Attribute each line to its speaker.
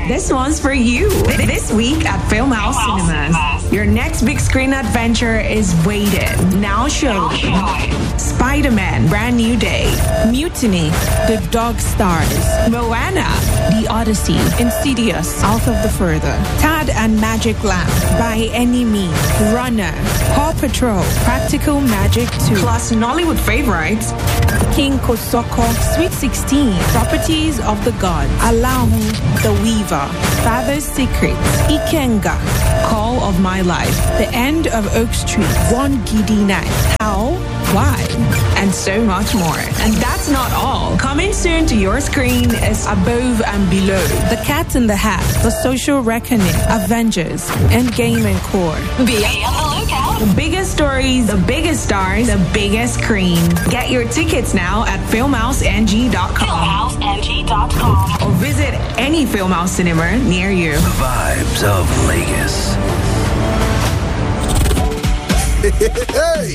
Speaker 1: This one's for you. This week at Filmhouse Cinemas, your next big screen adventure is waiting. Now showing. Spider-Man, Brand New Day. Mutiny, The Dog Stars. Moana, The Odyssey. Insidious, Out of the Further. Tad and Magic Lamp, By Any Means. Runner, Paw Patrol, Practical Magic 2. Plus Nollywood favorites. King Kosoko, Sweet 16, Properties of the Gods. Alahu, The Weaver, Father's Secret, Ikenga, Call of My Life, The End of Oak Street, One Giddy Night, How, Why, and so much more. And that's not all. Coming soon to your screen is Above and Below, The Cat in the Hat, The Social Reckoning, Avengers, Endgame and Core. Be on the lookout. The biggest stories, the biggest stars, the biggest screen. Get your tickets now at filmhouseng.com. Filmhouseng.com. Or visit any Filmhouse cinema near you.
Speaker 2: The vibes of Lagos.
Speaker 3: Hey!